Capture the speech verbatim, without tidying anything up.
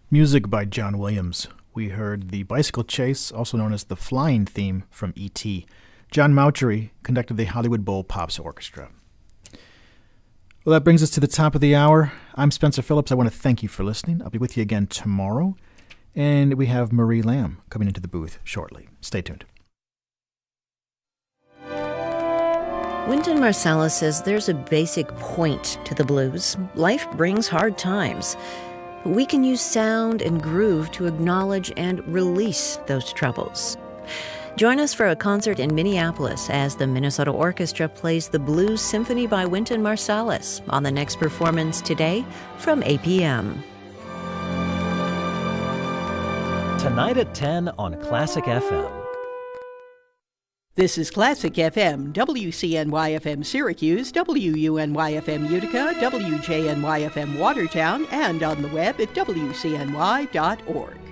Music by John Williams. We heard the Bicycle Chase, also known as the Flying Theme from E T John Mauchery conducted the Hollywood Bowl Pops Orchestra. Well, that brings us to the top of the hour. I'm Spencer Phillips. I want to thank you for listening. I'll be with you again tomorrow. And we have Marie Lamb coming into the booth shortly. Stay tuned. Wynton Marsalis says there's a basic point to the blues. Life brings hard times. We can use sound and groove to acknowledge and release those troubles. Join us for a concert in Minneapolis as the Minnesota Orchestra plays the Blues Symphony by Wynton Marsalis on the next performance today from eight p.m. Tonight at ten on Classic F M. This is Classic F M, W C N Y F M Syracuse, W U N Y F M Utica, W J N Y F M Watertown, and on the web at W C N Y dot org.